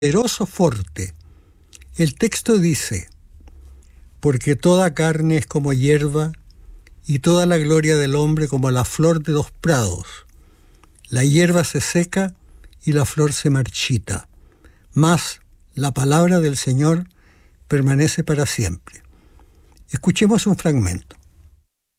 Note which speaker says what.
Speaker 1: poderoso forte. El texto dice: porque toda carne es como hierba, y toda la gloria del hombre como la flor de los prados. La hierba se seca y la flor se marchita, mas la palabra del Señor permanece para siempre. Escuchemos un fragmento.